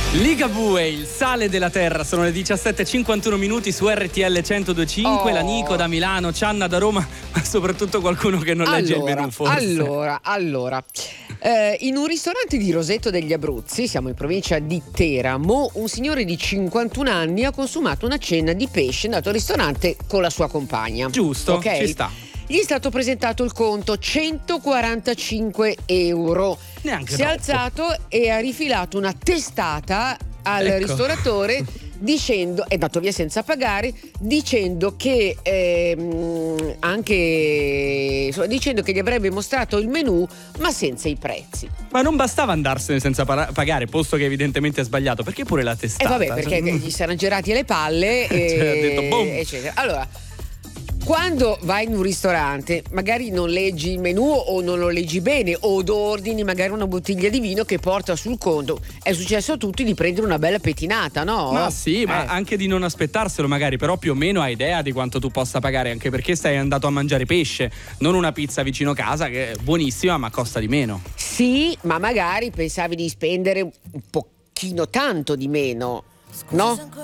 Ligabue, il sale della terra, sono le 17:51 minuti su RTL 102.5. La Nico da Milano, Cianna da Roma, ma soprattutto qualcuno che non legge il menù, forse. Allora. In un ristorante di Roseto degli Abruzzi, siamo in provincia di Teramo, un signore di 51 anni ha consumato una cena di pesce, è andato al ristorante con la sua compagna. Giusto, okay? ci sta. Gli è stato presentato il conto, 145 euro. Neanche si è troppo. alzato e ha rifilato una testata al ristoratore dicendo, è andato via senza pagare, dicendo che dicendo che gli avrebbe mostrato il menù ma senza i prezzi. Ma non bastava andarsene senza pagare, posto che evidentemente ha sbagliato, perché pure la testata? Perché gli saranno girati le palle Cioè, ha detto boom. eccetera. Allora, quando vai in un ristorante magari non leggi il menù o non lo leggi bene, o ordini magari una bottiglia di vino che porta sul conto. È successo a tutti di prendere una bella pettinata, no? Ma sì, ma anche di non aspettarselo magari, però più o meno hai idea di quanto tu possa pagare, anche perché stai andato a mangiare pesce, non una pizza vicino casa che è buonissima ma costa di meno. Sì, ma magari pensavi di spendere un pochino tanto di meno, no?